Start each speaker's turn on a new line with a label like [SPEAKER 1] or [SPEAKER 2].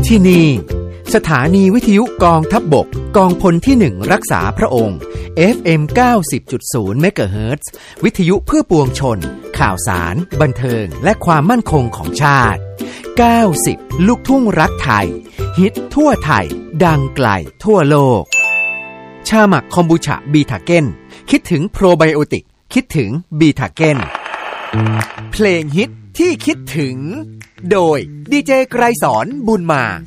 [SPEAKER 1] ที่นี่สถานีวิทยุกองทัพบกกองพลที่1รักษาพระองค์ FM 90.0 เมกะเฮิรตซ์ วิทยุเพื่อปวงชนข่าวสารบันเทิงและความมั่นคงของชาติ90ลูกทุ่งรักไทยฮิตทั่วไทยดังไกลทั่วโลกชาหมักคอมบูชาบีทาเก้นคิดถึงโปรไบโอติกคิดถึงบีทาเก้นเพลงฮิตที่คิดถึงโดยดีเจไกรสอนบุญมา